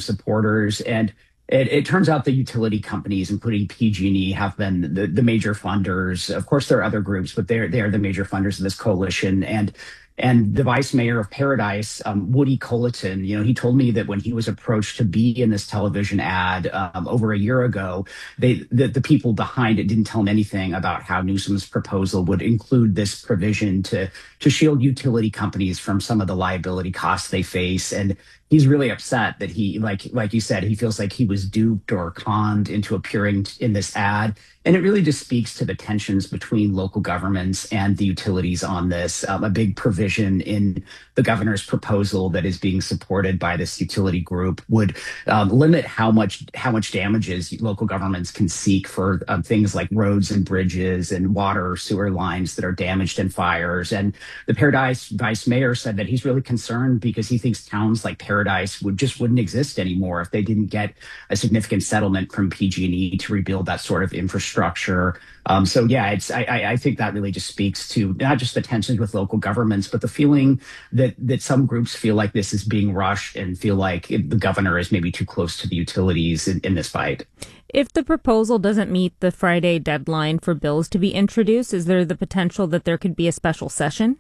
supporters. And it turns out the utility companies, including PG&E, have been the major funders. Of course, there are other groups, but they're the major funders of this coalition. And the vice mayor of Paradise, Woody Colleton, he told me that when he was approached to be in this television ad over a year ago, the people behind it didn't tell him anything about how Newsom's proposal would include this provision to shield utility companies from some of the liability costs they face. And he's really upset that he, like you said, he feels like he was duped or conned into appearing in this ad. And it really just speaks to the tensions between local governments and the utilities on this. A big provision in the governor's proposal that is being supported by this utility group would limit how much damages local governments can seek for things like roads and bridges and water or sewer lines that are damaged in fires. And the Paradise vice mayor said that he's really concerned because he thinks towns like Paradise wouldn't exist anymore if they didn't get a significant settlement from PG&E to rebuild that sort of infrastructure. So yeah, I think that really just speaks to not just the tensions with local governments, but the feeling that some groups feel like this is being rushed and feel like the governor is maybe too close to the utilities in this fight. If the proposal doesn't meet the Friday deadline for bills to be introduced, is there the potential that there could be a special session?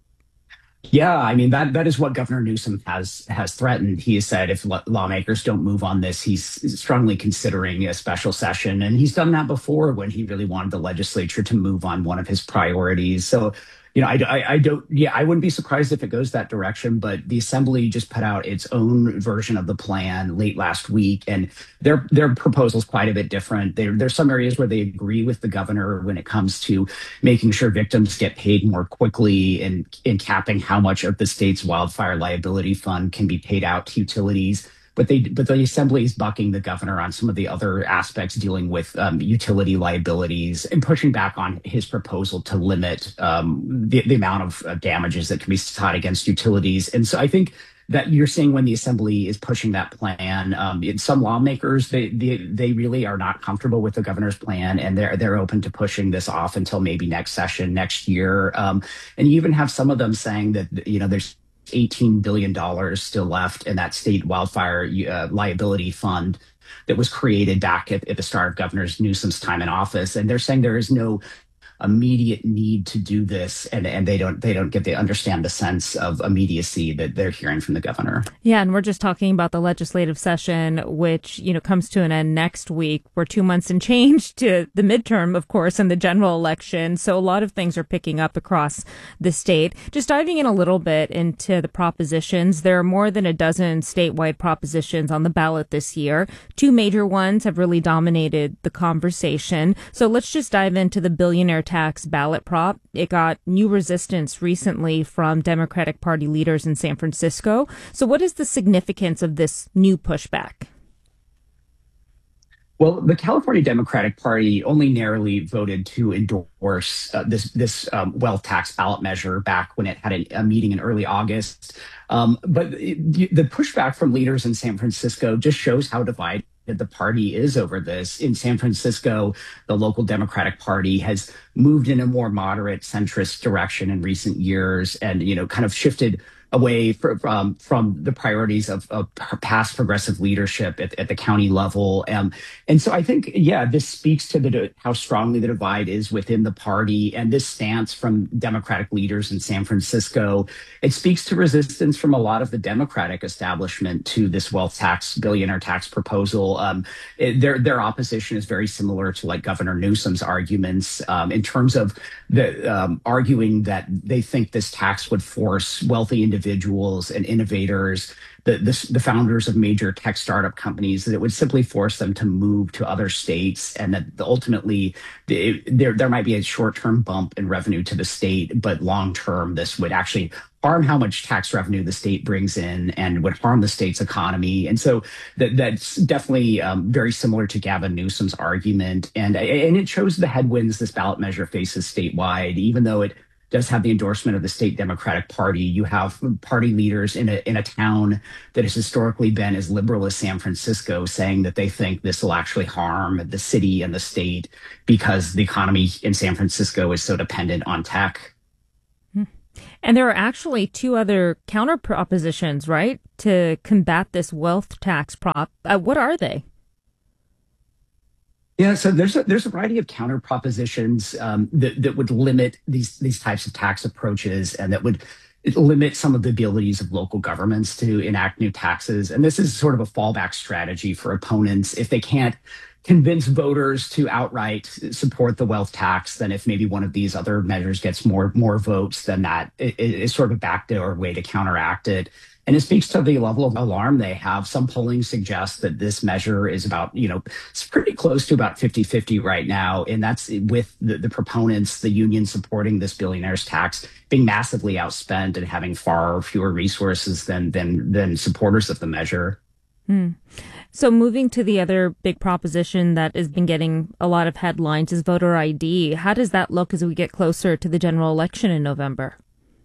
Yeah, I mean that is what Governor Newsom has threatened. He has said if lawmakers don't move on this, he's strongly considering a special session, and he's done that before when he really wanted the legislature to move on one of his priorities. So, I don't. Yeah, I wouldn't be surprised if it goes that direction. But the Assembly just put out its own version of the plan late last week, and their proposal is quite a bit different. There's some areas where they agree with the governor when it comes to making sure victims get paid more quickly and in capping how much of the state's wildfire liability fund can be paid out to utilities. But the Assembly is bucking the governor on some of the other aspects dealing with utility liabilities and pushing back on his proposal to limit the amount of damages that can be sought against utilities. And so I think that you're seeing when the Assembly is pushing that plan, some lawmakers they really are not comfortable with the governor's plan, and they're open to pushing this off until maybe next session next year. And you even have some of them saying that there's $18 billion still left in that state wildfire liability fund that was created back at the start of Governor Newsom's time in office. And they're saying there is no immediate need to do this, and they understand the sense of immediacy that they're hearing from the governor. Yeah, and we're just talking about the legislative session, which comes to an end next week. We're 2 months and change to the midterm, of course, and the general election. So a lot of things are picking up across the state. Just diving in a little bit into the propositions, there are more than a dozen statewide propositions on the ballot this year. Two major ones have really dominated the conversation. So let's just dive into the billionaire tax ballot prop. It got new resistance recently from Democratic Party leaders in San Francisco. So what is the significance of this new pushback? Well, the California Democratic Party only narrowly voted to endorse this wealth tax ballot measure back when it had a meeting in early August. But the pushback from leaders in San Francisco just shows how divided the party is over this. In San Francisco, the local Democratic Party has moved in a more moderate centrist direction in recent years and, kind of shifted away from the priorities of past progressive leadership at the county level. And so I think, this speaks to how strongly the divide is within the party, and this stance from Democratic leaders in San Francisco. It speaks to resistance from a lot of the Democratic establishment to this wealth tax, billionaire tax proposal. Their opposition is very similar to like Governor Newsom's arguments in terms of the arguing that they think this tax would force wealthy individuals and innovators, the founders of major tech startup companies, that it would simply force them to move to other states, and that ultimately there might be a short-term bump in revenue to the state, but long-term this would actually harm how much tax revenue the state brings in and would harm the state's economy. And so that's definitely very similar to Gavin Newsom's argument. And it shows the headwinds this ballot measure faces statewide. Even though it does have the endorsement of the state Democratic Party, you have party leaders in a town that has historically been as liberal as San Francisco saying that they think this will actually harm the city and the state because the economy in San Francisco is so dependent on tech. And there are actually two other counter propositions, right, to combat this wealth tax prop. What are they? Yeah, so there's a variety of counter propositions that would limit these types of tax approaches, and that would limit some of the abilities of local governments to enact new taxes. And this is sort of a fallback strategy for opponents if they can't convince voters to outright support the wealth tax. Then if maybe one of these other measures gets more votes, then that is sort of a backdoor way to counteract it. And it speaks to the level of alarm they have. Some polling suggests that this measure is about, it's pretty close to about 50-50 right now. And that's with the proponents, the union supporting this billionaire's tax being massively outspent and having far fewer resources than supporters of the measure. Hmm. So moving to the other big proposition that has been getting a lot of headlines is voter ID. How does that look as we get closer to the general election in November?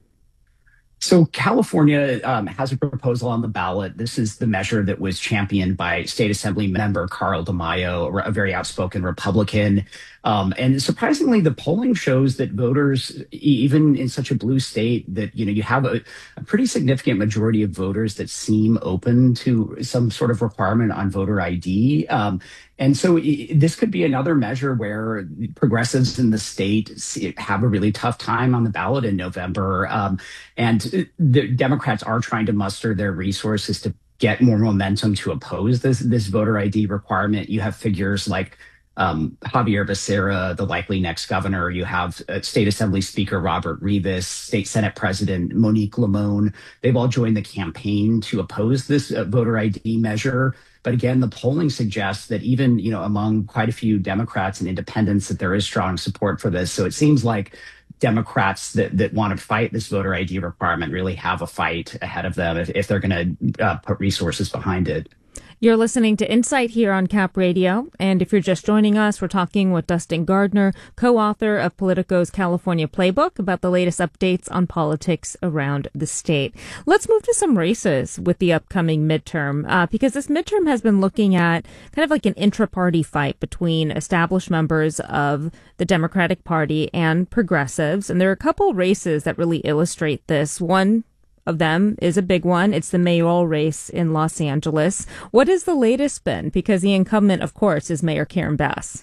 So California has a proposal on the ballot. This is the measure that was championed by State Assembly member Carl DeMaio, a very outspoken Republican. And surprisingly, the polling shows that voters, even in such a blue state, that you have a pretty significant majority of voters that seem open to some sort of requirement on voter ID. And so this could be another measure where progressives in the state have a really tough time on the ballot in November. And the Democrats are trying to muster their resources to get more momentum to oppose this voter ID requirement. You have figures like Javier Becerra, the likely next governor. You have State Assembly Speaker Robert Rivas, State Senate President Monique Limon. They've all joined the campaign to oppose this voter ID measure. But again, the polling suggests that even among quite a few Democrats and independents, that there is strong support for this. So it seems like Democrats that want to fight this voter ID requirement really have a fight ahead of them if they're going to put resources behind it. You're listening to Insight here on Cap Radio. And if you're just joining us, we're talking with Dustin Gardner, co-author of Politico's California Playbook, about the latest updates on politics around the state. Let's move to some races with the upcoming midterm, because this midterm has been looking at kind of like an intra-party fight between established members of the Democratic Party and progressives. And there are a couple races that really illustrate this. One of them is a big one. It's the mayoral race in Los Angeles. What has the latest been? Because the incumbent, of course, is Mayor Karen Bass.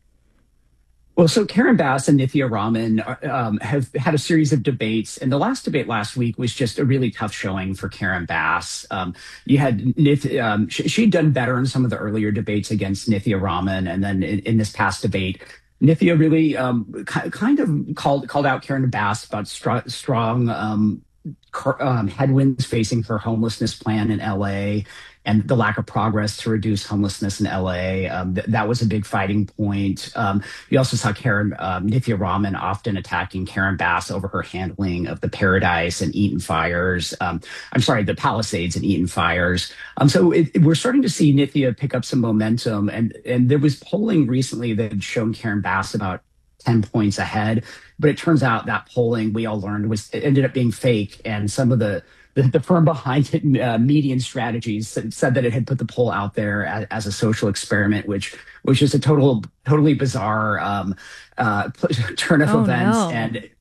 Well, so Karen Bass and Nithya Raman have had a series of debates, and the last debate last week was just a really tough showing for Karen Bass. You had she'd done better in some of the earlier debates against Nithya Raman, and then in this past debate, Nithya really kind of called out Karen Bass about strong headwinds facing her homelessness plan in LA and the lack of progress to reduce homelessness in LA. That was a big fighting point. You also saw Nithya Raman often attacking Karen Bass over her handling of the Paradise and Eaton fires. The Palisades and Eaton fires. So we're starting to see Nithya pick up some momentum. And there was polling recently that had shown Karen Bass about 10 points ahead. But it turns out that polling, we all learned, ended up being fake. And some of the firm behind it, Median Strategies, said that it had put the poll out there as a social experiment, which is a totally bizarre turn of events. No.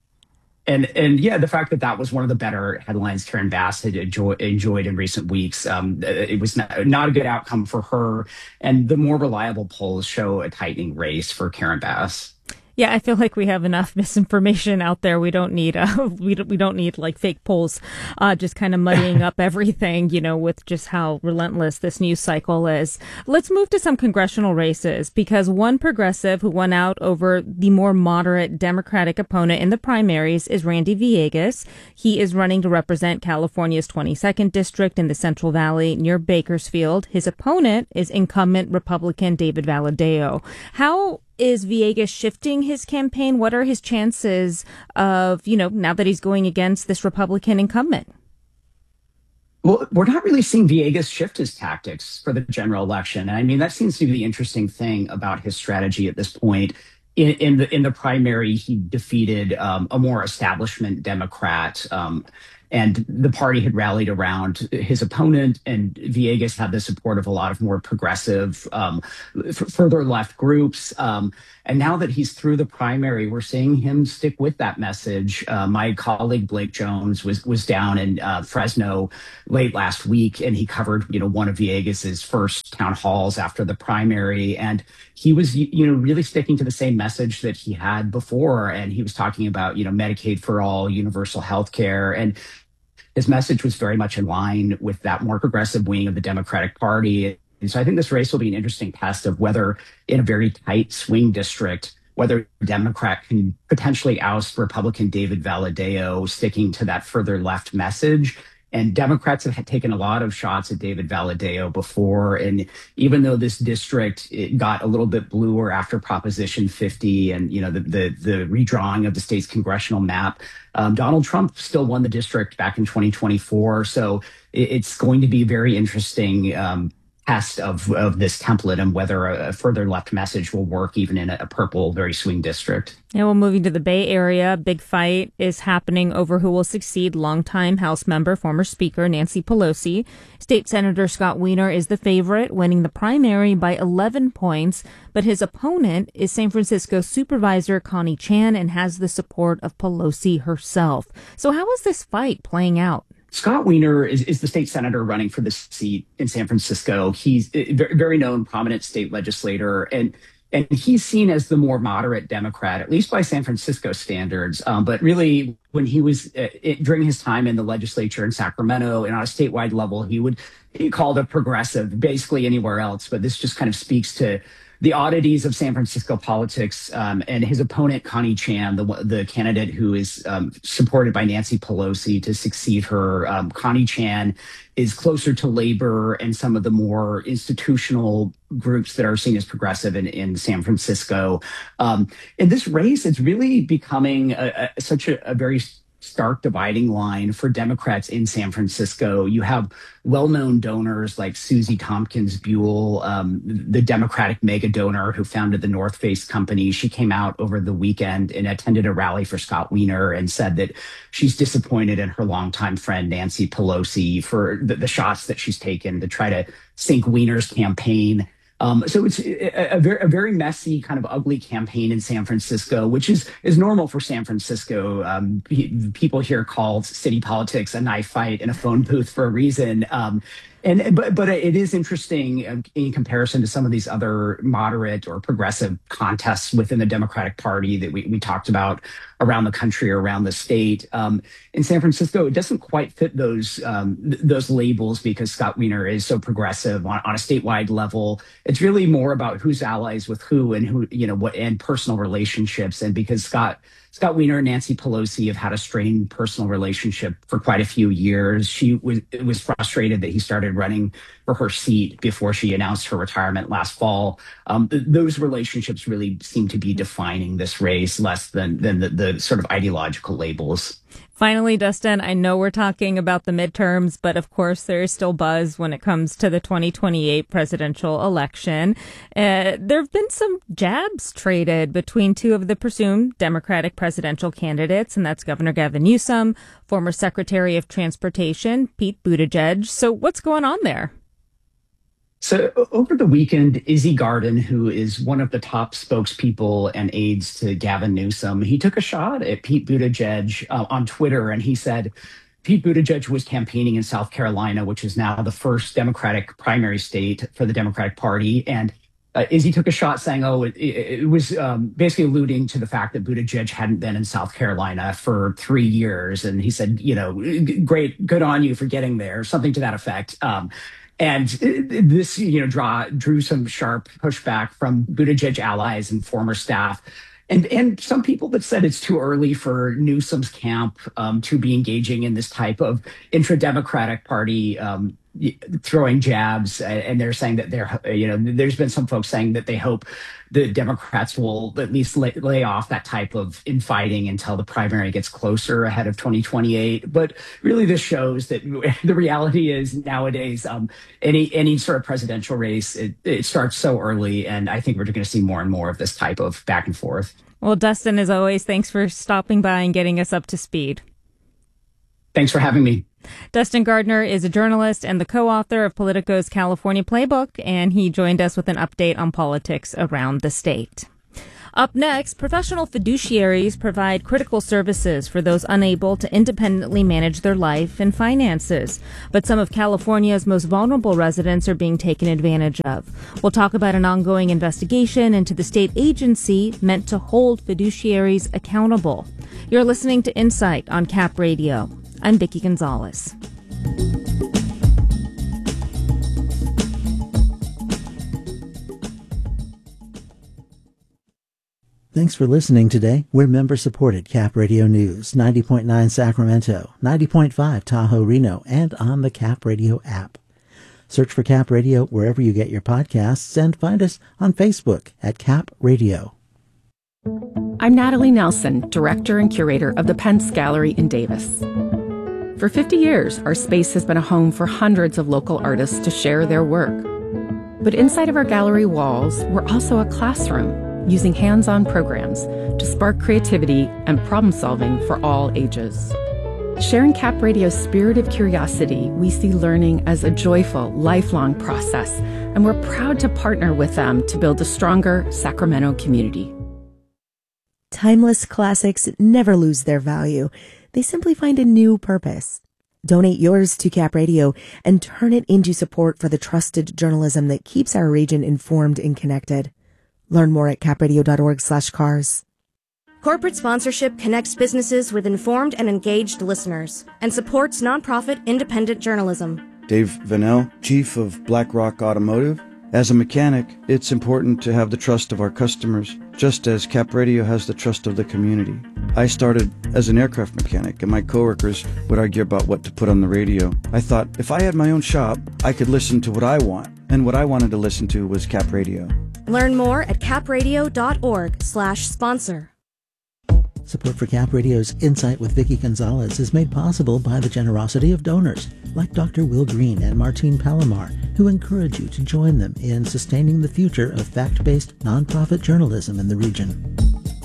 And yeah, the fact that that was one of the better headlines Karen Bass had enjoyed in recent weeks, it was not a good outcome for her. And the more reliable polls show a tightening race for Karen Bass. Yeah, I feel like we have enough misinformation out there. We don't need we don't need like fake polls, just kind of muddying up everything, with just how relentless this news cycle is. Let's move to some congressional races, because one progressive who won out over the more moderate Democratic opponent in the primaries is Randy Villegas. He is running to represent California's 22nd district in the Central Valley near Bakersfield. His opponent is incumbent Republican David Valadao. How is Villegas shifting his campaign? What are his chances of, now that he's going against this Republican incumbent? Well, we're not really seeing Villegas shift his tactics for the general election. And I mean, that seems to be the interesting thing about his strategy at this point. In the primary, he defeated a more establishment Democrat. And the party had rallied around his opponent, and Villegas had the support of a lot of more progressive, further left groups. And now that he's through the primary, we're seeing him stick with that message. My colleague Blake Jones was down in Fresno late last week, and he covered one of Villegas's first town halls after the primary, and he was really sticking to the same message that he had before, and he was talking about Medicaid for all, universal health care, and his message was very much in line with that more progressive wing of the Democratic Party. And so I think this race will be an interesting test of whether, in a very tight swing district, whether Democrat can potentially oust Republican David Valadao, sticking to that further left message. And Democrats have taken a lot of shots at David Valadao before. And even though this district it got a little bit bluer after Proposition 50 and the redrawing of the state's congressional map, Donald Trump still won the district back in 2024. So it's going to be very interesting test of this template and whether a further left message will work even in a purple, very swing district. And well, moving to the Bay Area, big fight is happening over who will succeed longtime House member, former Speaker Nancy Pelosi. State Senator Scott Wiener is the favorite, winning the primary by 11 points, but his opponent is San Francisco Supervisor Connie Chan and has the support of Pelosi herself. So how is this fight playing out? Scott Wiener is the state senator running for this seat in San Francisco. He's a very known, prominent state legislator, and he's seen as the more moderate Democrat, at least by San Francisco standards. But really, when he was during his time in the legislature in Sacramento and on a statewide level, he called a progressive basically anywhere else. But this just kind of speaks to the oddities of San Francisco politics, and his opponent, Connie Chan, the candidate who is supported by Nancy Pelosi to succeed her. Connie Chan is closer to labor and some of the more institutional groups that are seen as progressive in San Francisco. In this race, it's really becoming such a very stark dividing line for Democrats in San Francisco. You have well-known donors like Susie Tompkins Buell, the Democratic mega donor who founded the North Face company. She came out over the weekend and attended a rally for Scott Wiener and said that she's disappointed in her longtime friend Nancy Pelosi for the shots that she's taken to try to sink Wiener's campaign. So it's a very messy, kind of ugly campaign in San Francisco, which is normal for San Francisco. People here call city politics a knife fight in a phone booth for a reason. But it is interesting in comparison to some of these other moderate or progressive contests within the Democratic Party that we talked about around the country or around the state. In San Francisco, it doesn't quite fit those labels because Scott Wiener is so progressive on a statewide level. It's really more about who's allies with who and who, what, and personal relationships. And because Scott Wiener and Nancy Pelosi have had a strained personal relationship for quite a few years. She was frustrated that he started running for her seat before she announced her retirement last fall. Those relationships really seem to be defining this race less than the sort of ideological labels. Finally, Dustin, I know we're talking about the midterms, but of course there is still buzz when it comes to the 2028 presidential election. There have been some jabs traded between two of the presumed Democratic presidential candidates, and that's Governor Gavin Newsom, former Secretary of Transportation Pete Buttigieg. So what's going on there? So over the weekend, Izzy Garden, who is one of the top spokespeople and aides to Gavin Newsom, he took a shot at Pete Buttigieg on Twitter, and he said Pete Buttigieg was campaigning in South Carolina, which is now the first Democratic primary state for the Democratic Party. And Izzy took a shot saying, it was basically alluding to the fact that Buttigieg hadn't been in South Carolina for 3 years. And he said, great, good on you for getting there, something to that effect. And this, drew some sharp pushback from Buttigieg allies and former staff. And some people that said it's too early for Newsom's camp to be engaging in this type of intra-Democratic Party throwing jabs, and they're saying that there's been some folks saying that they hope the Democrats will at least lay off that type of infighting until the primary gets closer ahead of 2028. But really, this shows that the reality is nowadays, any sort of presidential race, it starts so early, and I think we're going to see more and more of this type of back and forth. Well, Dustin, as always, thanks for stopping by and getting us up to speed. Thanks for having me. Dustin Gardner is a journalist and the co-author of Politico's California Playbook, and he joined us with an update on politics around the state. Up next, professional fiduciaries provide critical services for those unable to independently manage their life and finances. But some of California's most vulnerable residents are being taken advantage of. We'll talk about an ongoing investigation into the state agency meant to hold fiduciaries accountable. You're listening to Insight on Cap Radio. I'm Vicki Gonzalez. Thanks for listening today. We're member-supported Cap Radio News, 90.9 Sacramento, 90.5 Tahoe Reno, and on the Cap Radio app. Search for Cap Radio wherever you get your podcasts and find us on Facebook at Cap Radio. I'm Natalie Nelson, Director and Curator of the Pence Gallery in Davis. For 50 years, our space has been a home for hundreds of local artists to share their work. But inside of our gallery walls, we're also a classroom, using hands-on programs to spark creativity and problem-solving for all ages. Sharing Cap Radio's spirit of curiosity, we see learning as a joyful, lifelong process, and we're proud to partner with them to build a stronger Sacramento community. Timeless classics never lose their value. They simply find a new purpose. Donate yours to Cap Radio and turn it into support for the trusted journalism that keeps our region informed and connected. Learn more at capradio.org/cars. Corporate sponsorship connects businesses with informed and engaged listeners and supports nonprofit independent journalism. Dave Vanell, Chief of BlackRock Automotive. As a mechanic, it's important to have the trust of our customers, just as Cap Radio has the trust of the community. I started as an aircraft mechanic, and my coworkers would argue about what to put on the radio. I thought, if I had my own shop, I could listen to what I want, and what I wanted to listen to was Cap Radio. Learn more at capradio.org/sponsor. Support for Cap Radio's Insight with Vicki Gonzalez is made possible by the generosity of donors like Dr. Will Green and Martine Palomar, who encourage you to join them in sustaining the future of fact-based nonprofit journalism in the region.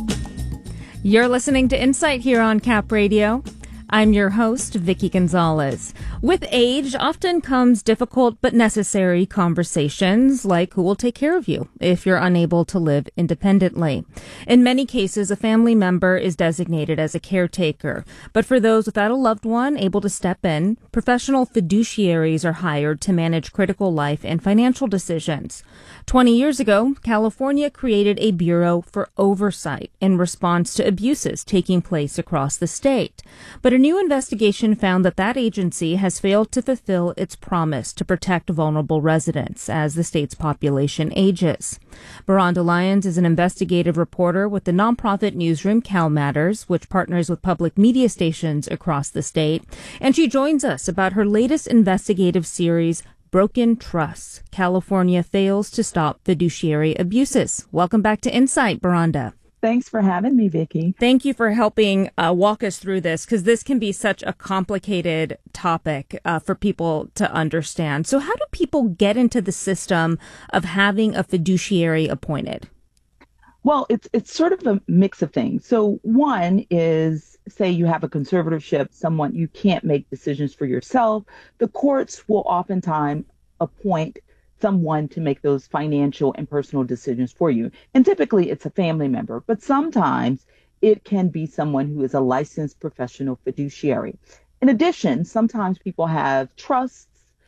You're listening to Insight here on Cap Radio. I'm your host, Vicki Gonzalez. With age often comes difficult but necessary conversations like who will take care of you if you're unable to live independently. In many cases, a family member is designated as a caretaker. But for those without a loved one able to step in, professional fiduciaries are hired to manage critical life and financial decisions. 20 years ago, California created a Bureau for Oversight in response to abuses taking place across the state. But a new investigation found that agency has failed to fulfill its promise to protect vulnerable residents as the state's population ages. Beronda Lyons is an investigative reporter with the nonprofit newsroom Cal Matters, which partners with public media stations across the state. And she joins us about her latest investigative series, Broken Trusts. California fails to stop fiduciary abuses. Welcome back to Insight, Beronda. Thanks for having me, Vicki. Thank you for helping walk us through this, because this can be such a complicated topic for people to understand. So how do people get into the system of having a fiduciary appointed? Well, it's sort of a mix of things. So one is, say you have a conservatorship, someone you can't make decisions for yourself. The courts will oftentimes appoint someone to make those financial and personal decisions for you. And typically it's a family member, but sometimes it can be someone who is a licensed professional fiduciary. In addition, sometimes people have trusts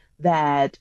that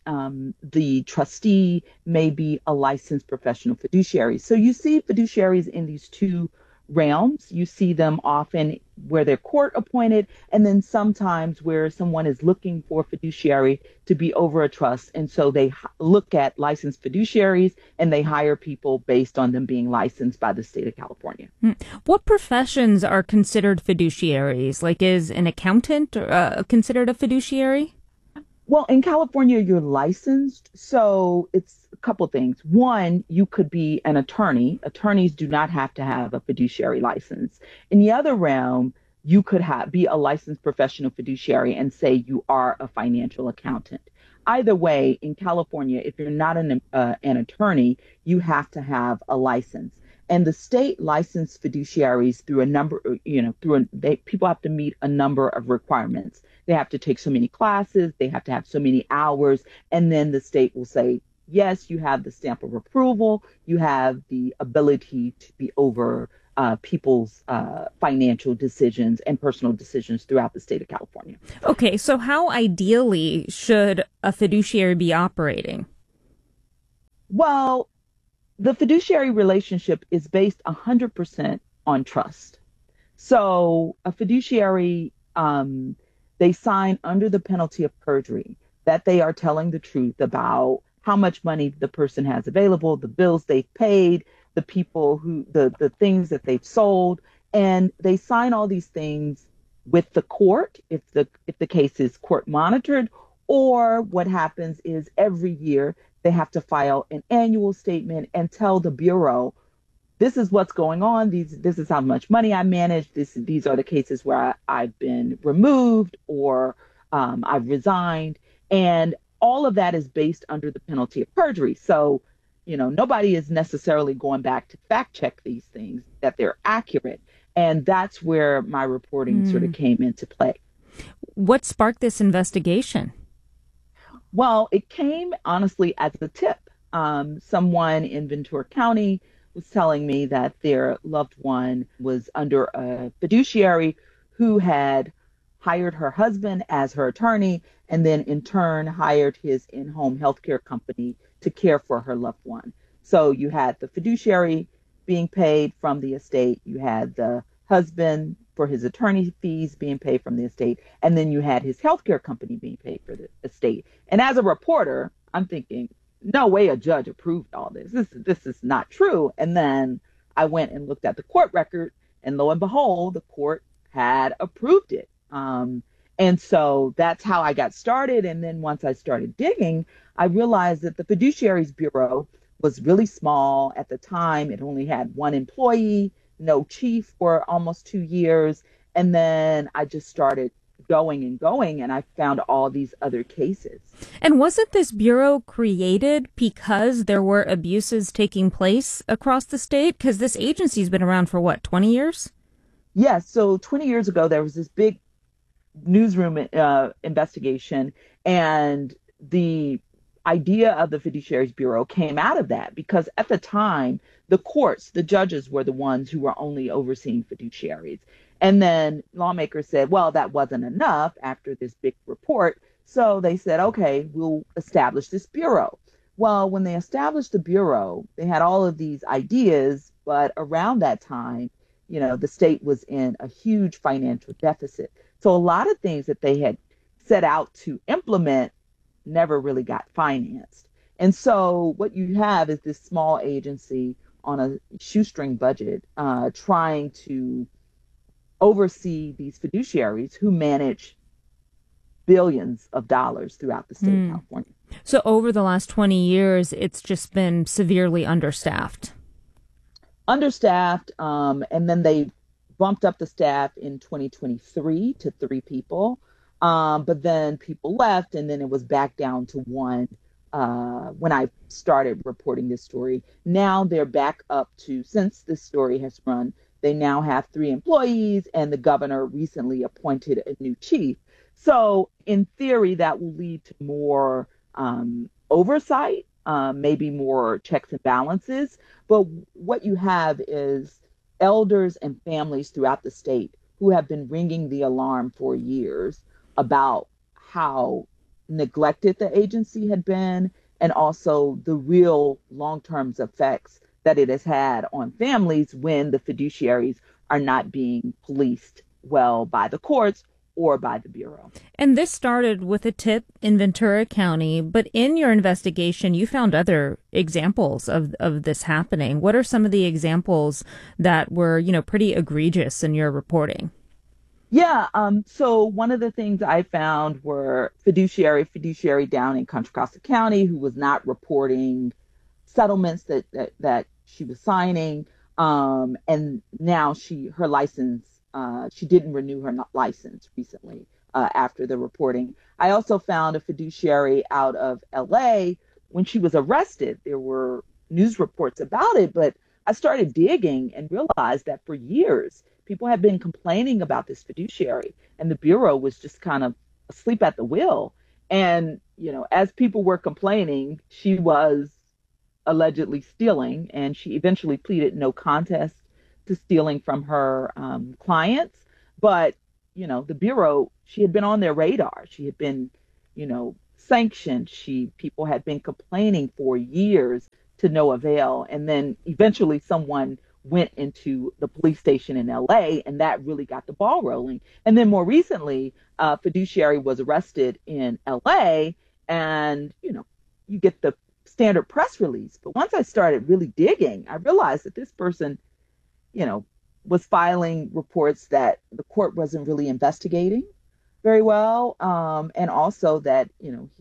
the trustee may be a licensed professional fiduciary. So you see fiduciaries in these two realms. You see them often where they're court appointed, and then sometimes where someone is looking for a fiduciary to be over a trust. And so they look at licensed fiduciaries and they hire people based on them being licensed by the state of California. What professions are considered fiduciaries? Like, is an accountant considered a fiduciary? Well, in California, you're licensed. So it's a couple things. One, you could be an attorney. Attorneys do not have to have a fiduciary license. In the other realm, you could be a licensed professional fiduciary and say you are a financial accountant. Either way, in California, if you're not an attorney, you have to have a license. And the state licensed fiduciaries through a number, people have to meet a number of requirements. They have to take so many classes, they have to have so many hours, and then the state will say, yes, you have the stamp of approval, you have the ability to be over people's financial decisions and personal decisions throughout the state of California. Okay, so how ideally should a fiduciary be operating? Well, the fiduciary relationship is based 100% on trust. So a fiduciary, they sign under the penalty of perjury that they are telling the truth about how much money the person has available, the bills they've paid, the people the things that they've sold, and they sign all these things with the court if the case is court monitored, or what happens is every year they have to file an annual statement and tell the Bureau, this is what's going on. This is how much money I manage. These are the cases where I've been removed or I've resigned. And all of that is based under the penalty of perjury. So, nobody is necessarily going back to fact check these things, that they're accurate. And that's where my reporting sort of came into play. What sparked this investigation? Well, it came honestly as a tip. Someone in Ventura County was telling me that their loved one was under a fiduciary who had hired her husband as her attorney and then in turn hired his in-home healthcare company to care for her loved one. So you had the fiduciary being paid from the estate, you had the husband for his attorney fees being paid from the estate, and then you had his healthcare company being paid for the estate. And as a reporter, I'm thinking, no way a judge approved all this. This is not true. And then I went and looked at the court record, and lo and behold, the court had approved it. And so that's how I got started. And then once I started digging, I realized that the Fiduciaries Bureau was really small at the time. It only had one employee, no chief for almost 2 years. And then I just started going and I found all these other cases. And wasn't this bureau created because there were abuses taking place across the state? Because this agency's been around for 20 years? Yes. So 20 years ago, there was this big newsroom investigation, and the idea of the Fiduciaries Bureau came out of that because at the time, the courts, the judges were the ones who were only overseeing fiduciaries. And then lawmakers said, well, that wasn't enough after this big report. So they said, okay, we'll establish this bureau. Well, when they established the bureau, they had all of these ideas, but around that time, the state was in a huge financial deficit. So a lot of things that they had set out to implement never really got financed. And so what you have is this small agency on a shoestring budget trying to oversee these fiduciaries who manage billions of dollars throughout the state of California. So over the last 20 years, it's just been severely understaffed. And then they bumped up the staff in 2023 to 3 people. But then people left, and then it was back down to 1 when I started reporting this story. Now they're back up to, since this story has run, they now have 3 employees, and the governor recently appointed a new chief. So in theory, that will lead to more oversight, maybe more checks and balances. But what you have is elders and families throughout the state who have been ringing the alarm for years about how neglected the agency had been, and also the real long-term effects that it has had on families when the fiduciaries are not being policed well by the courts or by the Bureau. And this started with a tip in Ventura County, but in your investigation, you found other examples of this happening. What are some of the examples that were, pretty egregious in your reporting? Yeah. So one of the things I found were fiduciary down in Contra Costa County who was not reporting settlements that she was signing. And now her license, she didn't renew her license recently after the reporting. I also found a fiduciary out of LA when she was arrested. There were news reports about it, but I started digging and realized that for years, people had been complaining about this fiduciary, and the Bureau was just kind of asleep at the wheel. And, as people were complaining, she was allegedly stealing, and she eventually pleaded no contest to stealing from her clients. But, the Bureau, she had been on their radar. She had been, sanctioned. People had been complaining for years to no avail. And then eventually someone went into the police station in LA, and that really got the ball rolling. And then more recently, fiduciary was arrested in LA, and, you get the standard press release. But once I started really digging, I realized that this person, was filing reports that the court wasn't really investigating very well. And also that,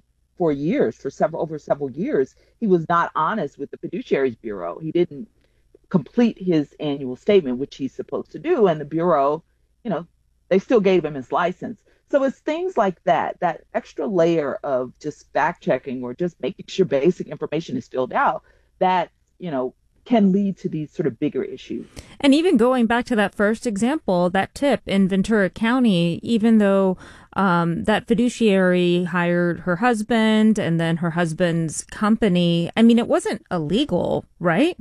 over several years, he was not honest with the Fiduciaries Bureau. He didn't complete his annual statement, which he's supposed to do. And the Bureau, they still gave him his license. So it's things like that extra layer of just fact checking or just making sure basic information is filled out that, can lead to these sort of bigger issues. And even going back to that first example, that tip in Ventura County, even though that fiduciary hired her husband and then her husband's company, I mean, it wasn't illegal, right?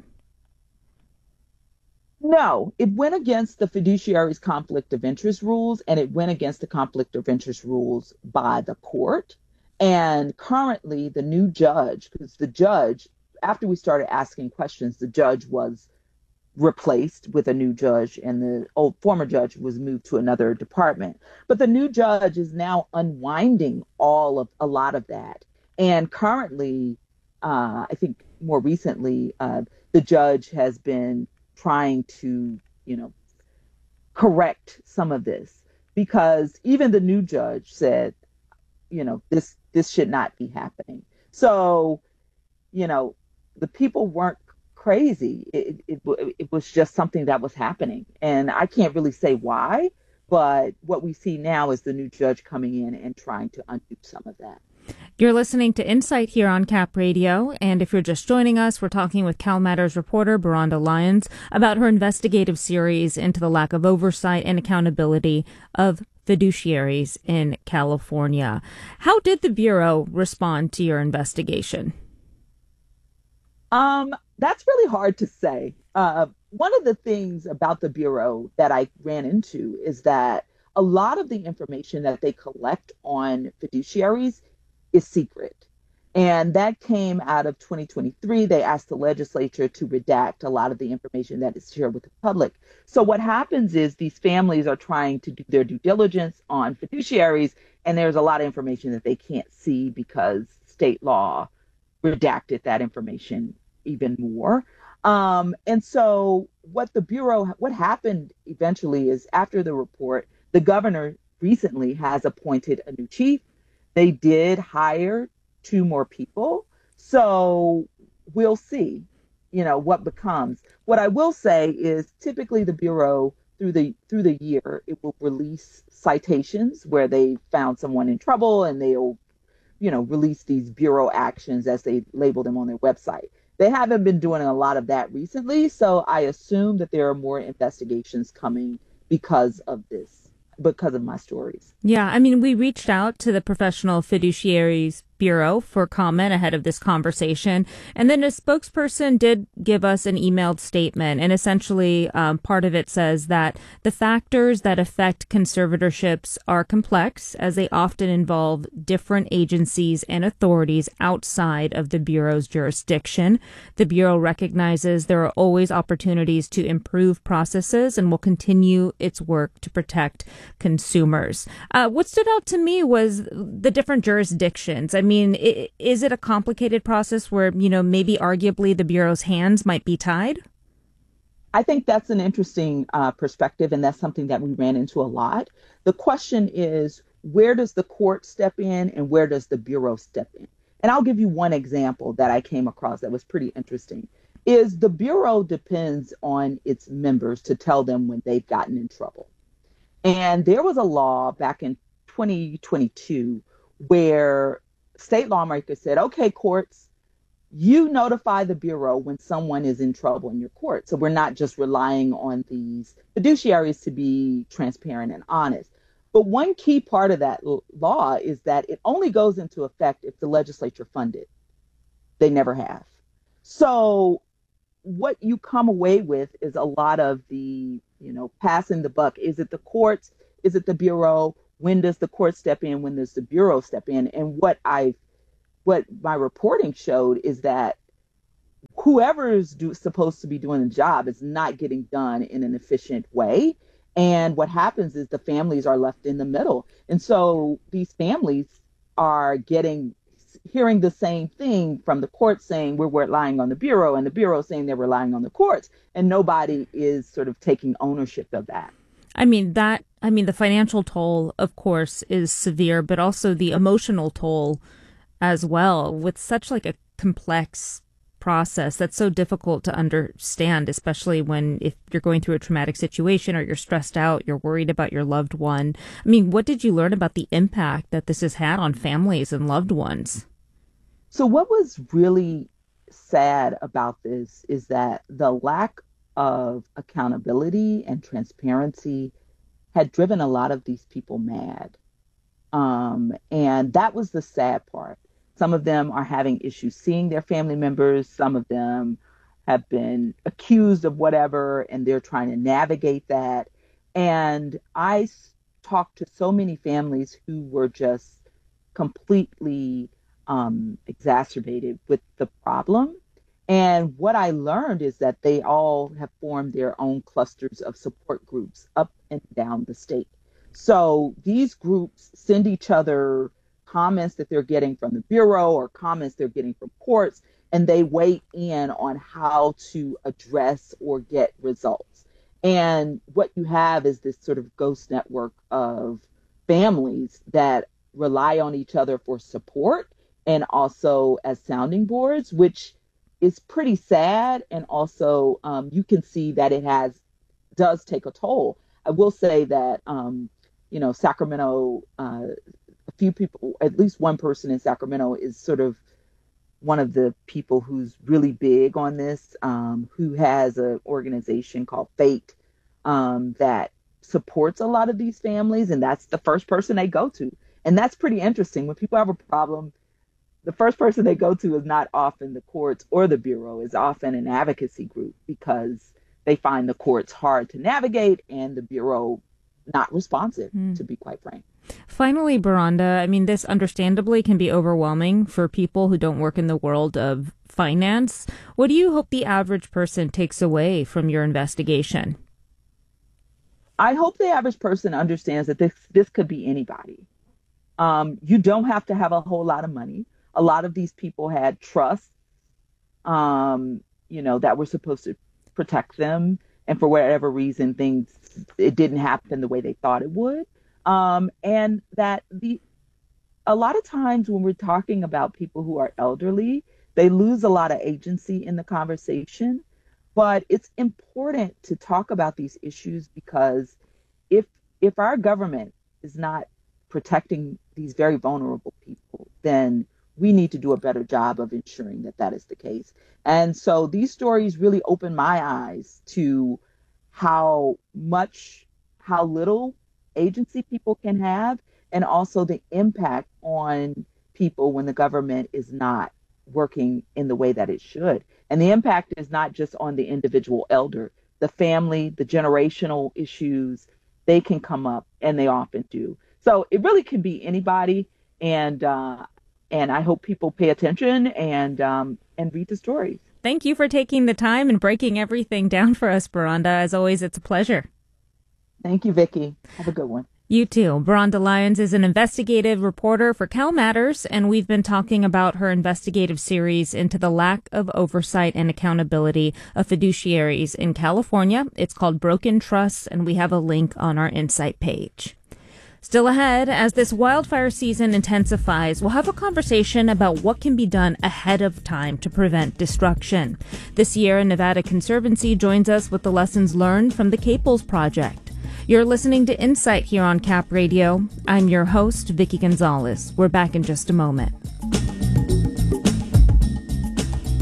No, it went against the fiduciary's conflict of interest rules, and it went against the conflict of interest rules by the court. And currently, the new judge, because the judge, after we started asking questions, the judge was replaced with a new judge, and the former judge was moved to another department. But the new judge is now unwinding a lot of that. And currently, I think more recently, the judge has been trying to, correct some of this, because even the new judge said, this should not be happening. So, the people weren't crazy. It was just something that was happening. And I can't really say why, but what we see now is the new judge coming in and trying to undo some of that. You're listening to Insight here on Cap Radio, and if you're just joining us, we're talking with CalMatters reporter Beronda Lyons about her investigative series into the lack of oversight and accountability of fiduciaries in California. How did the Bureau respond to your investigation? That's really hard to say. One of the things about the Bureau that I ran into is that a lot of the information that they collect on fiduciaries is secret. And that came out of 2023. They asked the legislature to redact a lot of the information that is shared with the public. So what happens is these families are trying to do their due diligence on fiduciaries, and there's a lot of information that they can't see because state law redacted that information even more. And so what happened eventually is after the report, the governor recently has appointed a new chief. They did hire 2 more people. So we'll see, what becomes. What I will say is typically the Bureau through the year, it will release citations where they found someone in trouble, and they'll, release these Bureau actions as they label them on their website. They haven't been doing a lot of that recently, so I assume that there are more investigations coming because of my stories. Yeah, I mean, we reached out to the Professional Fiduciaries Bureau for comment ahead of this conversation. And then a spokesperson did give us an emailed statement. And essentially, part of it says that the factors that affect conservatorships are complex, as they often involve different agencies and authorities outside of the Bureau's jurisdiction. The Bureau recognizes there are always opportunities to improve processes and will continue its work to protect consumers. What stood out to me was the different jurisdictions. I mean, is it a complicated process where, maybe arguably the Bureau's hands might be tied? I think that's an interesting perspective, and that's something that we ran into a lot. The question is, where does the court step in and where does the Bureau step in? And I'll give you one example that I came across that was pretty interesting, is the Bureau depends on its members to tell them when they've gotten in trouble. And there was a law back in 2022 where state lawmakers said, okay, courts, you notify the Bureau when someone is in trouble in your court. So we're not just relying on these fiduciaries to be transparent and honest. But one key part of that law is that it only goes into effect if the legislature funded. They never have. So what you come away with is a lot of the, passing the buck. Is it the courts? Is it the Bureau? When does the court step in? When does the Bureau step in? And what my reporting showed is that whoever is supposed to be doing the job is not getting done in an efficient way. And what happens is the families are left in the middle. And so these families are hearing the same thing from the courts saying we're relying on the Bureau, and the Bureau saying they're relying on the courts. And nobody is sort of taking ownership of that. The financial toll, of course, is severe, but also the emotional toll as well, with such like a complex process that's so difficult to understand, especially if you're going through a traumatic situation or you're stressed out, you're worried about your loved one. What did you learn about the impact that this has had on families and loved ones? So what was really sad about this is that the lack of accountability and transparency had driven a lot of these people mad. And that was the sad part. Some of them are having issues seeing their family members. Some of them have been accused of whatever, and they're trying to navigate that. And I talked to so many families who were just completely exacerbated with the problem. And what I learned is that they all have formed their own clusters of support groups up and down the state. So these groups send each other comments that they're getting from the Bureau or comments they're getting from courts, and they weigh in on how to address or get results. And what you have is this sort of ghost network of families that rely on each other for support and also as sounding boards, which is pretty sad. And also you can see that it does take a toll. I will say that, Sacramento, a few people, at least one person in Sacramento is sort of one of the people who's really big on this, who has an organization called FATE that supports a lot of these families. And that's the first person they go to. And that's pretty interesting. When people have a problem, the first person they go to is not often the courts or the Bureau, is often an advocacy group, because they find the courts hard to navigate and the Bureau not responsive, to be quite frank. Finally, Beronda, this understandably can be overwhelming for people who don't work in the world of finance. What do you hope the average person takes away from your investigation? I hope the average person understands that this could be anybody. You don't have to have a whole lot of money. A lot of these people had trusts, that were supposed to protect them. And for whatever reason, it didn't happen the way they thought it would. And that a lot of times when we're talking about people who are elderly, they lose a lot of agency in the conversation. But it's important to talk about these issues, because if our government is not protecting these very vulnerable people, then we need to do a better job of ensuring that that is the case. And so these stories really open my eyes to how little agency people can have, and also the impact on people when the government is not working in the way that it should. And the impact is not just on the individual elder, the family, the generational issues, they can come up, and they often do. So it really can be anybody. And I hope people pay attention and read the stories. Thank you for taking the time and breaking everything down for us, Beronda. As always, it's a pleasure. Thank you, Vicki. Have a good one. You too. Beronda Lyons is an investigative reporter for CalMatters, and we've been talking about her investigative series into the lack of oversight and accountability of fiduciaries in California. It's called Broken Trusts, and we have a link on our Insight page. Still ahead, as this wildfire season intensifies, we'll have a conversation about what can be done ahead of time to prevent destruction. This year, Nevada Conservancy joins us with the lessons learned from the Caples Project. You're listening to Insight here on Cap Radio. I'm your host, Vicki Gonzalez. We're back in just a moment.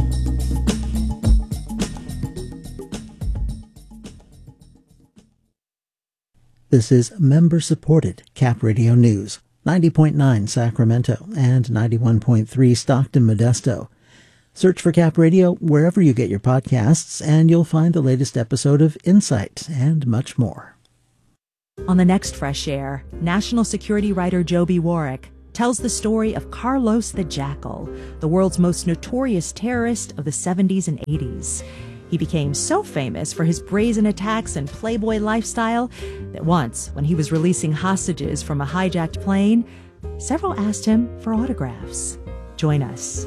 This is member-supported Cap Radio News, 90.9 Sacramento and 91.3 Stockton Modesto. Search for Cap Radio wherever you get your podcasts, and you'll find the latest episode of Insight and much more. On the next Fresh Air, national security writer Joby Warrick tells the story of Carlos the Jackal, the world's most notorious terrorist of the 70s and 80s. He became so famous for his brazen attacks and playboy lifestyle that once, when he was releasing hostages from a hijacked plane, several asked him for autographs. Join us.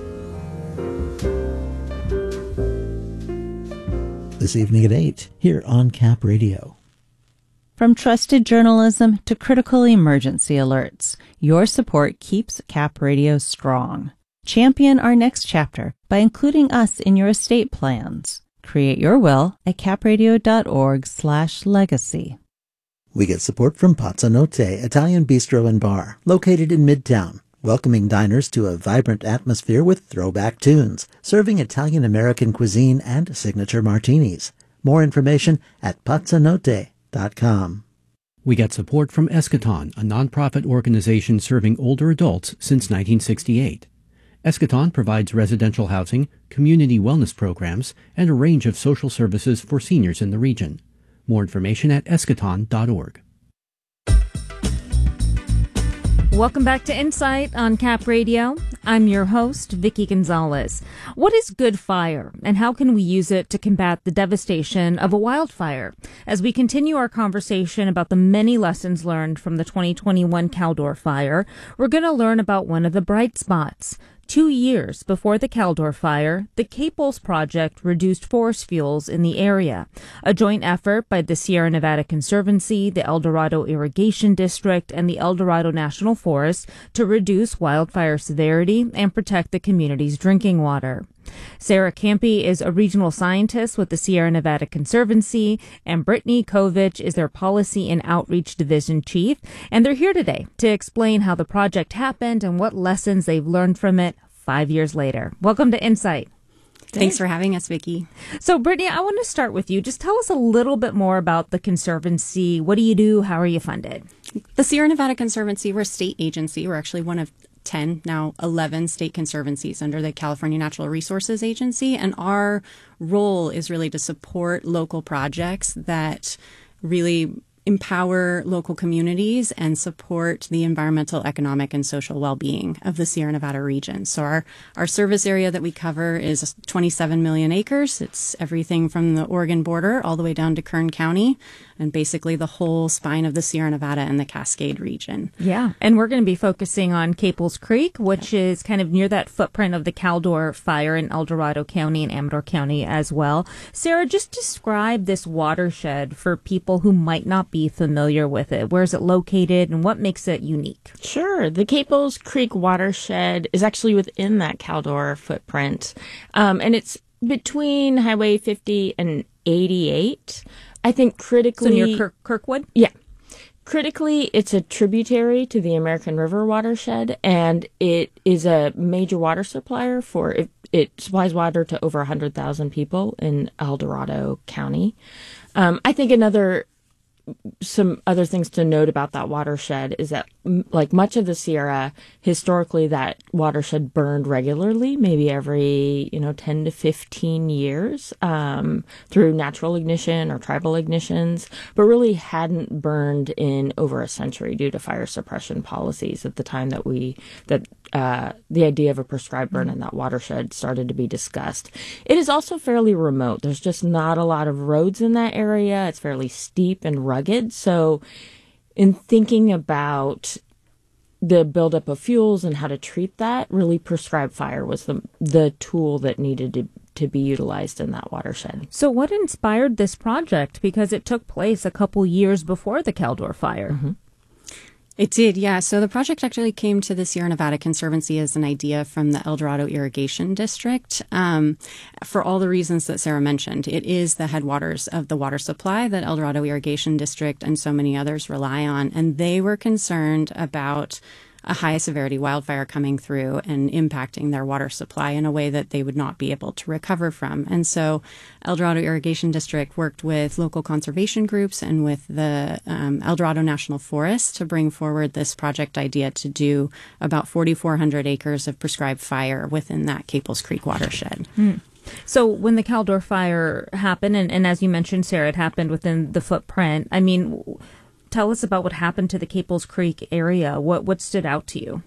This evening at 8, here on Cap Radio. From trusted journalism to critical emergency alerts, your support keeps Cap Radio strong. Champion our next chapter by including us in your estate plans. Create your will at capradio.org/legacy. We get support from Pazzanotte Italian Bistro and Bar, located in Midtown, welcoming diners to a vibrant atmosphere with throwback tunes, serving Italian-American cuisine and signature martinis. More information at pazzanotte.com. We get support from Eschaton, a nonprofit organization serving older adults since 1968. Eschaton provides residential housing, community wellness programs, and a range of social services for seniors in the region. More information at eschaton.org. Welcome back to Insight on Cap Radio. I'm your host, Vicky Gonzalez. What is good fire, and how can we use it to combat the devastation of a wildfire? As we continue our conversation about the many lessons learned from the 2021 Caldor fire, we're going to learn about one of the bright spots. 2 years before the Caldor fire, the Caples Project reduced forest fuels in the area, a joint effort by the Sierra Nevada Conservancy, the El Dorado Irrigation District, and the El Dorado National Forest to reduce wildfire severity and protect the community's drinking water. Sarah Campy is a regional scientist with the Sierra Nevada Conservancy, and Brittany Kovich is their Policy and Outreach Division Chief, and they're here today to explain how the project happened and what lessons they've learned from it 5 years later. Welcome to Insight. Thanks for having us, Vicki. So, Brittany, I want to start with you. Just tell us a little bit more about the Conservancy. What do you do? How are you funded? The Sierra Nevada Conservancy, we're a state agency. We're actually one of 10, now 11 state conservancies under the California Natural Resources Agency. And our role is really to support local projects that really empower local communities and support the environmental, economic, and social well-being of the Sierra Nevada region. So our service area that we cover is 27 million acres. It's everything from the Oregon border all the way down to Kern County, and basically the whole spine of the Sierra Nevada and the Cascade region. Yeah, and we're going to be focusing on Caples Creek, which is kind of near that footprint of the Caldor fire in El Dorado County and Amador County as well. Sarah, just describe this watershed for people who might not be familiar with it. Where is it located and what makes it unique? Sure. The Caples Creek watershed is actually within that Caldor footprint, and it's between Highway 50 and 88. I think critically... So near Kirkwood? Yeah. Critically, it's a tributary to the American River watershed, and it is a major water supplier for... It supplies water to over 100,000 people in El Dorado County. I think some other things to note about that watershed is that, like much of the Sierra, historically that watershed burned regularly, maybe every 10 to 15 years through natural ignition or tribal ignitions, but really hadn't burned in over a century due to fire suppression policies at the time that the idea of a prescribed burn in that watershed started to be discussed. It is also fairly remote. There's just not a lot of roads in that area. It's fairly steep and rugged. So in thinking about the buildup of fuels and how to treat that, really prescribed fire was the tool that needed to be utilized in that watershed. So what inspired this project? Because it took place a couple years before the Caldor fire. Mm-hmm. It did, yeah. So the project actually came to the Sierra Nevada Conservancy as an idea from the El Dorado Irrigation District for all the reasons that Sarah mentioned. It is the headwaters of the water supply that El Dorado Irrigation District and so many others rely on. And they were concerned about a high severity wildfire coming through and impacting their water supply in a way that they would not be able to recover from. And so El Dorado Irrigation District worked with local conservation groups and with the El Dorado National Forest to bring forward this project idea to do about 4,400 acres of prescribed fire within that Caples Creek watershed. So when the Caldor fire happened, and as you mentioned, Sarah, it happened within the footprint. I mean, tell us about what happened to the Caples Creek area. What stood out to you?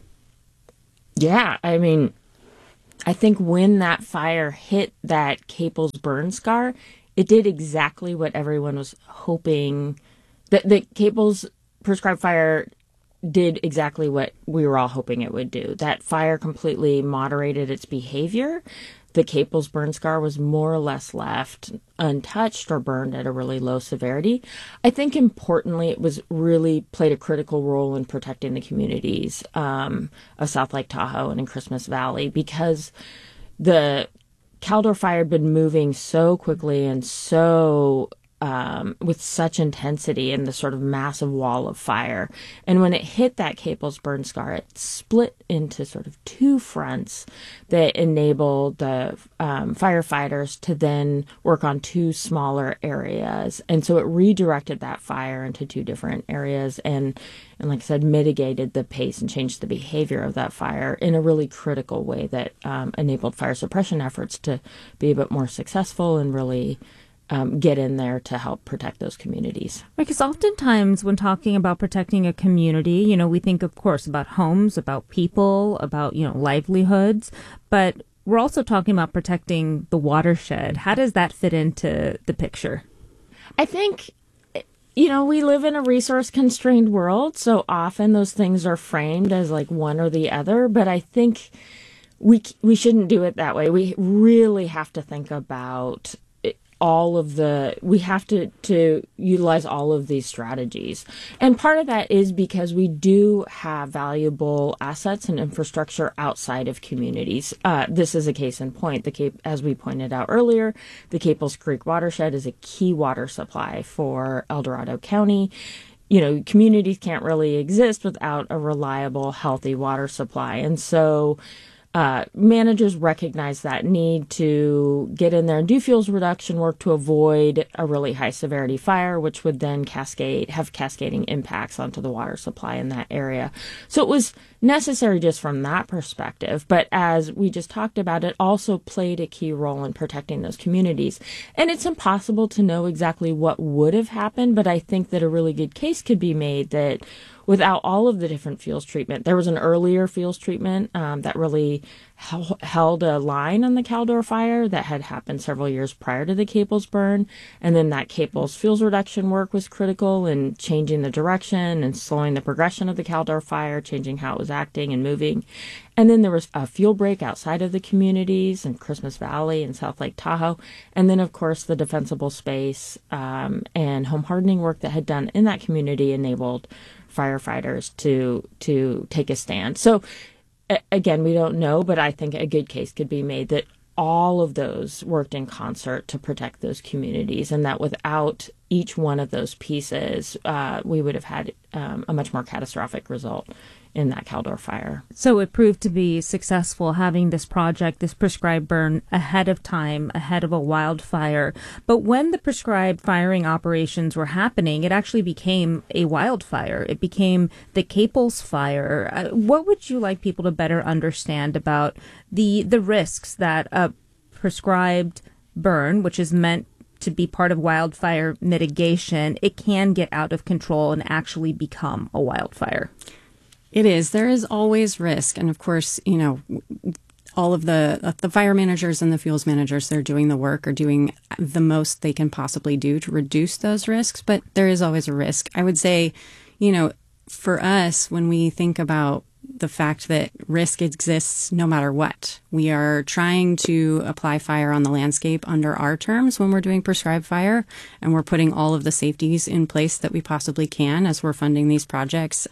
Yeah, I mean, I think when that fire hit that Caples burn scar, it did exactly what everyone was hoping. The Caples prescribed fire did exactly what we were all hoping it would do. That fire completely moderated its behavior. The Caples burn scar was more or less left untouched or burned at a really low severity. I think importantly, it was really played a critical role in protecting the communities of South Lake Tahoe and in Christmas Valley, because the Caldor fire had been moving so quickly and so with such intensity in the sort of massive wall of fire. And when it hit that Caples burn scar, it split into sort of two fronts that enabled the firefighters to then work on two smaller areas. And so it redirected that fire into two different areas and like I said, mitigated the pace and changed the behavior of that fire in a really critical way that enabled fire suppression efforts to be a bit more successful and really get in there to help protect those communities. Because oftentimes when talking about protecting a community, you know, we think, of course, about homes, about people, about, you know, livelihoods, but we're also talking about protecting the watershed. How does that fit into the picture? I think, you know, we live in a resource-constrained world, so often those things are framed as like one or the other, but I think we shouldn't do it that way. We really have to think about we have to utilize all of these strategies. And part of that is because we do have valuable assets and infrastructure outside of communities. This is a case in point. As we pointed out earlier, the Caples Creek watershed is a key water supply for El Dorado County. You know, communities can't really exist without a reliable, healthy water supply. And so managers recognize that need to get in there and do fuels reduction work to avoid a really high severity fire, which would then have cascading impacts onto the water supply in that area. So it was necessary just from that perspective. But as we just talked about, it also played a key role in protecting those communities. And it's impossible to know exactly what would have happened, but I think that a really good case could be made that without all of the different fuels treatment, there was an earlier fuels treatment that really held a line on the Caldor fire that had happened several years prior to the Caples burn. And then that Caples fuels reduction work was critical in changing the direction and slowing the progression of the Caldor fire, changing how it was acting and moving. And then there was a fuel break outside of the communities in Christmas Valley and South Lake Tahoe. And then, of course, the defensible space and home hardening work that had done in that community enabled firefighters to take a stand. So again, we don't know, but I think a good case could be made that all of those worked in concert to protect those communities, and that without each one of those pieces, we would have had a much more catastrophic result in that Caldor fire. So it proved to be successful having this project, this prescribed burn ahead of time, ahead of a wildfire. But when the prescribed firing operations were happening, it actually became a wildfire. It became the Caples fire. What would you like people to better understand about the risks that a prescribed burn, which is meant to be part of wildfire mitigation, it can get out of control and actually become a wildfire? It is. There is always risk. And of course, you know, all of the fire managers and the fuels managers, they're doing the work or doing the most they can possibly do to reduce those risks. But there is always a risk. I would say, you know, for us, when we think about the fact that risk exists no matter what, we are trying to apply fire on the landscape under our terms when we're doing prescribed fire, and we're putting all of the safeties in place that we possibly can as we're funding these projects.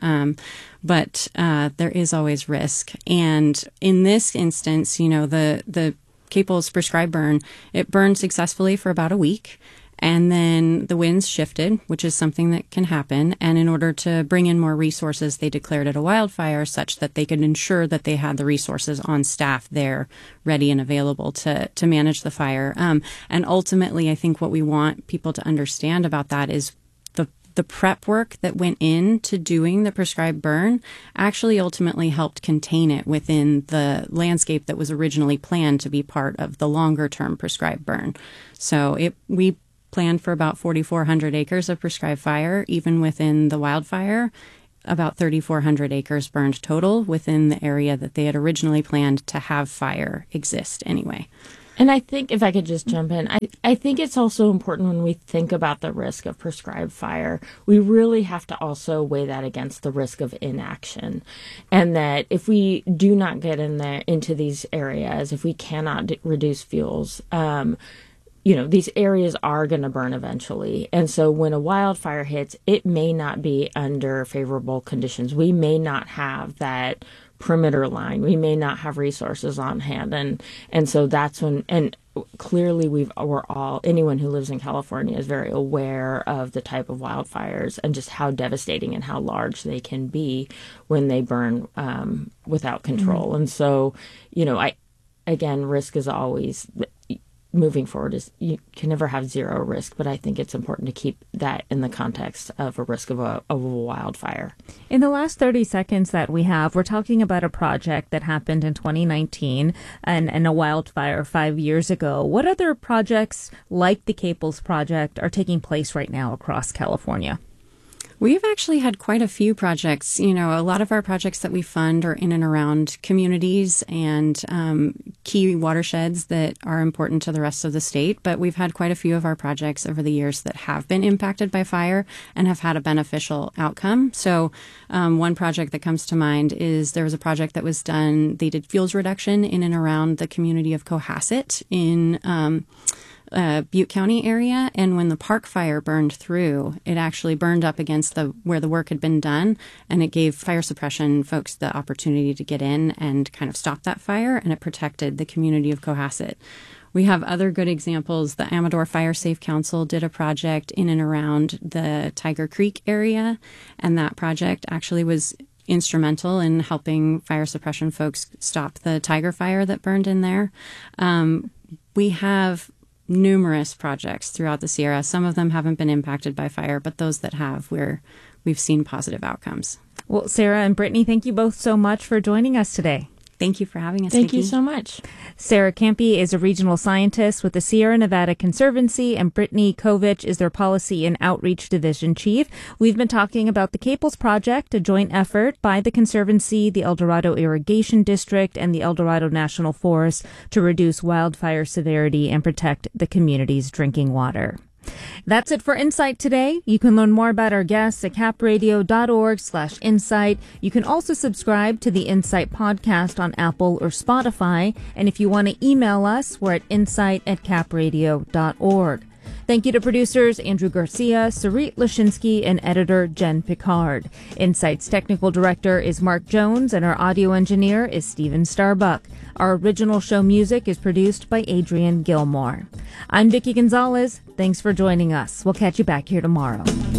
But there is always risk. And in this instance, you know, the Caples prescribed burn, it burned successfully for about a week. And then the winds shifted, which is something that can happen. And in order to bring in more resources, they declared it a wildfire such that they could ensure that they had the resources on staff there ready and available to manage the fire. And ultimately, I think what we want people to understand about that is the prep work that went into doing the prescribed burn actually ultimately helped contain it within the landscape that was originally planned to be part of the longer term prescribed burn. So we planned for about 4,400 acres of prescribed fire, even within the wildfire. About 3,400 acres burned total within the area that they had originally planned to have fire exist anyway. And I think, if I could just jump in, I think it's also important when we think about the risk of prescribed fire, we really have to also weigh that against the risk of inaction. And that if we do not get into these areas, if we cannot reduce fuels, these areas are going to burn eventually. And so when a wildfire hits, it may not be under favorable conditions. We may not have that perimeter line. We may not have resources on hand. And so that's when, and clearly anyone who lives in California is very aware of the type of wildfires and just how devastating and how large they can be when they burn without control. Mm-hmm. And so, risk is always, moving forward, is you can never have zero risk, but I think it's important to keep that in the context of a risk of a wildfire. In the last 30 seconds that we have, we're talking about a project that happened in 2019 and a wildfire 5 years ago. What other projects like the Caples project are taking place right now across California? We've actually had quite a few projects. A lot of our projects that we fund are in and around communities and key watersheds that are important to the rest of the state. But we've had quite a few of our projects over the years that have been impacted by fire and have had a beneficial outcome. So one project that comes to mind is there was a project that was done. They did fuels reduction in and around the community of Cohasset in Butte County area, and when the park fire burned through, it actually burned up against where the work had been done, and it gave fire suppression folks the opportunity to get in and kind of stop that fire, and it protected the community of Cohasset. We have other good examples. The Amador Fire Safe Council did a project in and around the Tiger Creek area, and that project actually was instrumental in helping fire suppression folks stop the tiger fire that burned in there. We have numerous projects throughout the Sierra. Some of them haven't been impacted by fire, but those that have, we've seen positive outcomes. Well, Sarah and Brittany, thank you both so much for joining us today. Thank you for having us. Thank you so much. Sarah Campy is a regional scientist with the Sierra Nevada Conservancy, and Brittany Kovich is their Policy and Outreach Division Chief. We've been talking about the Caples Project, a joint effort by the Conservancy, the El Dorado Irrigation District, and the El Dorado National Forest to reduce wildfire severity and protect the community's drinking water. That's it for Insight today. You can learn more about our guests at capradio.org/insight. You can also subscribe to the Insight podcast on Apple or Spotify. And if you want to email us, we're at insight@capradio.org. Thank you to producers Andrew Garcia, Sarit Lashinsky, and editor Jen Picard. Insight's technical director is Mark Jones, and our audio engineer is Steven Starbuck. Our original show music is produced by Adrian Gilmore. I'm Vicki Gonzalez. Thanks for joining us. We'll catch you back here tomorrow.